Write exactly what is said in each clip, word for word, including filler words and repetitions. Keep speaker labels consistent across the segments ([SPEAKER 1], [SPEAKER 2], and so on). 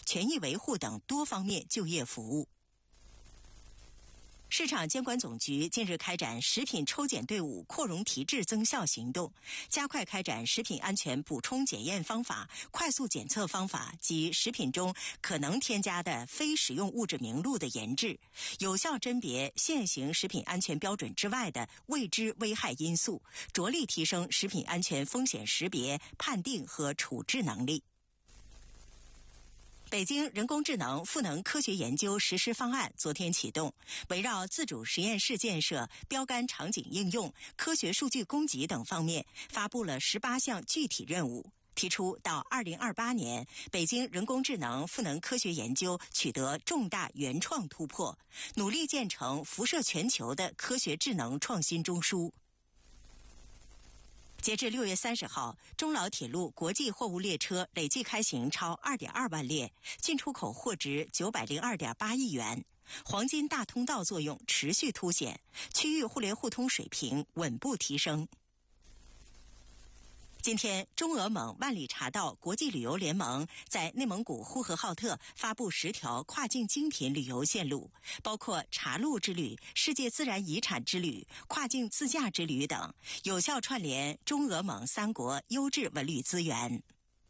[SPEAKER 1] 权益维护等多方面就业服务。市场监管总局近日开展食品抽检队伍扩容提质增效行动，加快开展食品安全补充检验方法、快速检测方法及食品中可能添加的非食用物质名录的研制，有效甄别现行食品安全标准之外的未知危害因素，着力提升食品安全风险识别、判定和处置能力。北京人工智能赋能科学研究实施方案昨天启动，围绕自主实验室建设、标杆场景应用、科学数据供给等方面，发布了十八项具体任务，提出到二零二八年，北京人工智能赋能科学研究取得重大原创突破，努力建成辐射全球的科学智能创新中枢。截至六月三十号，中老铁路国际货物列车累计开行超 二点二万列，进出口货值 九百零二点八亿元，黄金大通道作用持续凸显，区域互联互通水平稳步提升。今天，中俄蒙万里茶道国际旅游联盟在内蒙古呼和浩特发布十条跨境精品旅游线路，包括茶路之旅、世界自然遗产之旅、跨境自驾之旅等，有效串联中俄蒙三国优质文旅资源。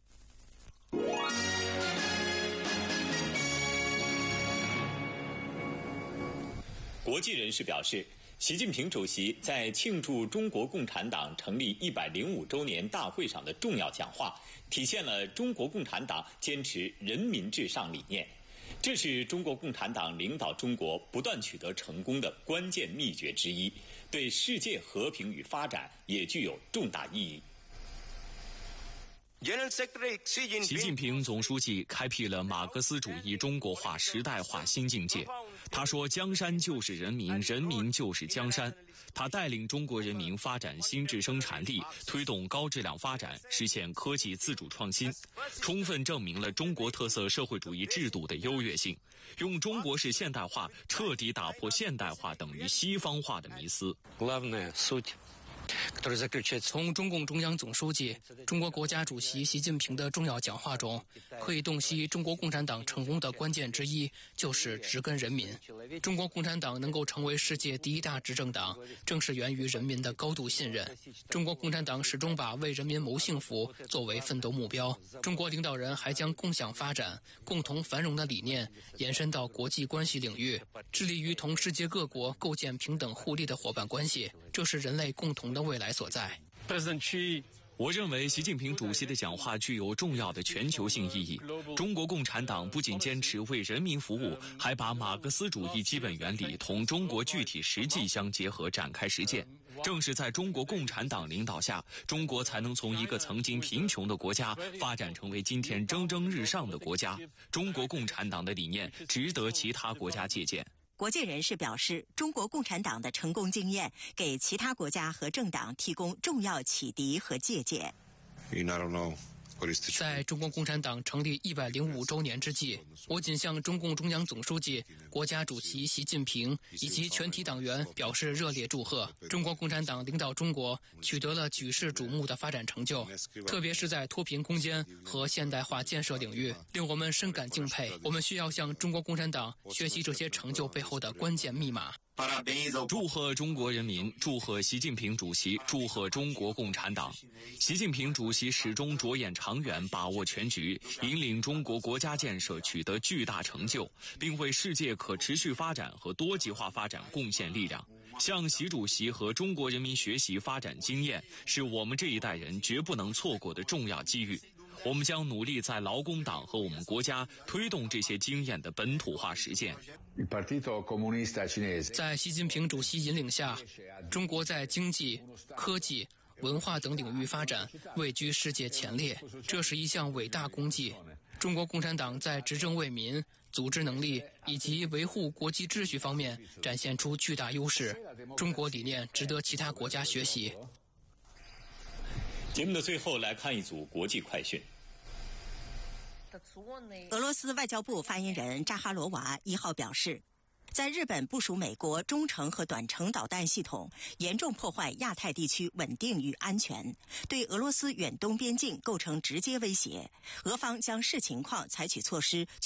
[SPEAKER 2] 国际人士表示，习近平主席在庆祝中国共产党成立一百零五周年大会上的重要讲话，体现了中国共产党坚持人民至上理念，这是中国共产党领导中国不断取得成功的关键秘诀之一，对世界和平与发展也具有重大意义。
[SPEAKER 3] 习近平总书记开辟了马克思主义中国化时代化新境界。他说，江山就是人民，人民就是江山。他带领中国人民发展新质生产力，推动高质量发展，实现科技自主创新，充分证明了中国特色社会主义制度的优越性，用中国式现代化彻底打破现代化等于西方化的迷思。
[SPEAKER 4] 从中共中央总书记、中国国家主席习近平的重要讲话中，可以洞悉中国共产党成功的关键之一就是植根人民。中国共产党能够成为世界第一大执政党，正是源于人民的高度信任。中国共产党始终把为人民谋幸福作为奋斗目标。中国领导人还将共享发展、共同繁荣的理念延伸到国际关系领域，致力于同世界各国构建平等互利的伙伴关系，这是人类共同的未来所在。
[SPEAKER 3] 我认为习近平主席的讲话具有重要的全球性意义。中国共产党不仅坚持为人民服务，还把马克思主义基本原理同中国具体实际相结合展开实践。正是在中国共产党领导下，中国才能从一个曾经贫穷的国家发展成为今天蒸蒸日上的国家。中国共产党的理念值得其他国家借鉴。
[SPEAKER 1] 国际人士表示，中国共产党的成功经验给其他国家和政党提供重要启迪和借鉴。
[SPEAKER 4] 在中国共产党成立一百零五周年之际，我谨向中共中央总书记、国家主席习近平以及全体党员表示热烈祝贺。中国共产党领导中国取得了举世瞩目的发展成就，特别是在脱贫攻坚和现代化建设领域，令我们深感敬佩。我们需要向中国共产党学习这些成就背后的关键密码。
[SPEAKER 3] 祝贺中国人民，祝贺习近平主席，祝贺中国共产党。习近平主席始终着眼长远，把握全局，引领中国国家建设取得巨大成就，并为世界可持续发展和多极化发展贡献力量。向习主席和中国人民学习发展经验，是我们这一代人绝不能错过的重要机遇。我们将努力在劳工党和我们国家推动这些经验的本土化实践。
[SPEAKER 4] 在习近平主席引领下，中国在经济、科技、文化等领域发展位居世界前列，这是一项伟大功绩。中国共产党在执政为民、组织能力以及维护国际秩序方面展现出巨大优势，中国理念值得其他国家学习。
[SPEAKER 2] 节目的最后来看一组国际快讯。
[SPEAKER 1] 俄罗斯外交部发言人扎哈罗娃一号表示，在日本部署美国中程和短程导弹系统，严重破坏亚太地区稳定与安全，对俄罗斯远东边境构成直接威胁，俄方将视情况采取措施